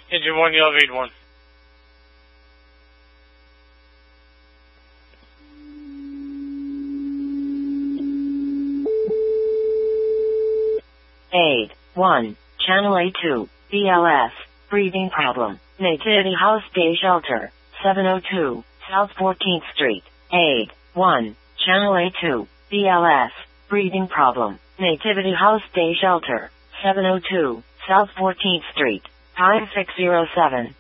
Engine 1, you elevate 1. Aid 1, Channel A2, BLS, breathing problem, Nativity House Day Shelter, 702, South 14th Street. Aid 1, Channel A2, BLS, breathing problem, Nativity House Day Shelter, 702, South 14th Street. Time 6:07.